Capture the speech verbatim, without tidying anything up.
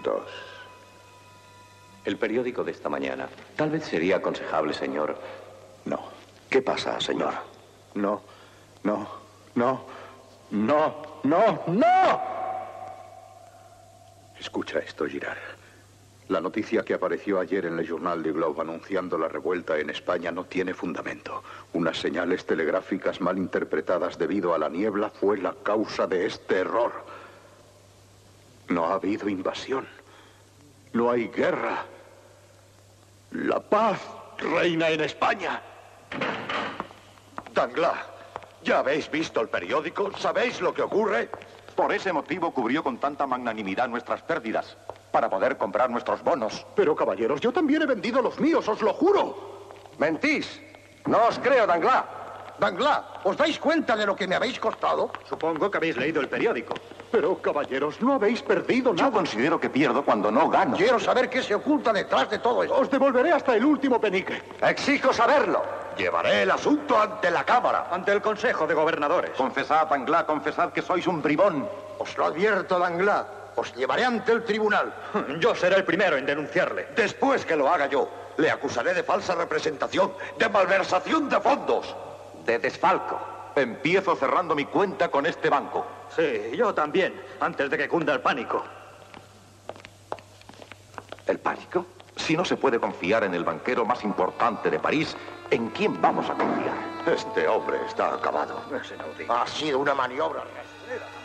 Juntos. El periódico de esta mañana. Tal vez sería aconsejable, señor. No. ¿Qué pasa, señor? No, no, no, no, no, no. Escucha esto, Girard. La noticia que apareció ayer en el Journal du Globe anunciando la revuelta en España no tiene fundamento. Unas señales telegráficas mal interpretadas debido a la niebla fue la causa de este error. No ha habido invasión. No hay guerra. La paz reina en España. Danglars, ¿ya habéis visto el periódico? ¿Sabéis lo que ocurre? Por ese motivo cubrió con tanta magnanimidad nuestras pérdidas, para poder comprar nuestros bonos. Pero, caballeros, yo también he vendido los míos, os lo juro. Mentís. No os creo, Danglars. Danglars, ¿os dais cuenta de lo que me habéis costado? Supongo que habéis leído el periódico. Pero, caballeros, no habéis perdido nada. Yo considero que pierdo cuando no gano. Quiero saber qué se oculta detrás de todo esto. Os devolveré hasta el último penique. Exijo saberlo. Llevaré el asunto ante la Cámara. Ante el Consejo de Gobernadores. Confesad, Danglars, confesad que sois un bribón. Os lo advierto, Danglars. Os llevaré ante el tribunal. Yo seré el primero en denunciarle. Después que lo haga yo, le acusaré de falsa representación, de malversación de fondos, de desfalco. Empiezo cerrando mi cuenta con este banco. Sí, yo también, antes de que cunda el pánico. ¿El pánico? Si no se puede confiar en el banquero más importante de París, ¿en quién vamos a confiar? Este hombre está acabado. Es inaudito. Ha sido una maniobra rastrera.